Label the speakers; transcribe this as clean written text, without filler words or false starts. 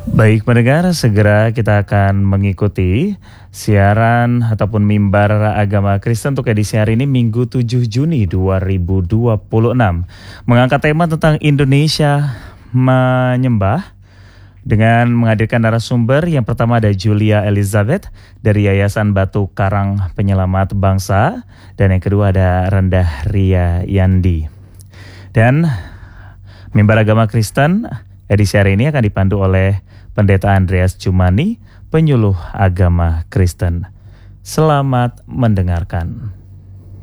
Speaker 1: Baik pendengar, segera kita akan mengikuti siaran ataupun mimbar agama Kristen untuk edisi hari ini Minggu 7 Juni 2026. Mengangkat tema tentang Indonesia menyembah dengan menghadirkan narasumber. Yang pertama ada Julia Elizabeth dari Yayasan Batu Karang Penyelamat Bangsa, dan yang kedua ada Rendah Ria Yandi. Dan mimbar agama Kristen edisi hari ini akan dipandu oleh Pendeta Andreas Cumani, penyuluh agama Kristen. Selamat mendengarkan.